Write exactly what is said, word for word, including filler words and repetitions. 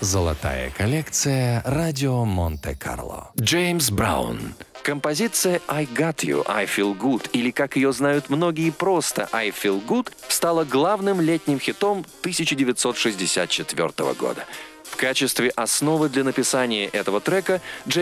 Золотая коллекция «Радио Монте-Карло». Джеймс Браун. Композиция «I Got You, I Feel Good», или, как ее знают многие, просто «I Feel Good», стала главным летним хитом тысяча девятьсот шестьдесят четвёртого года. В качестве основы для написания этого трека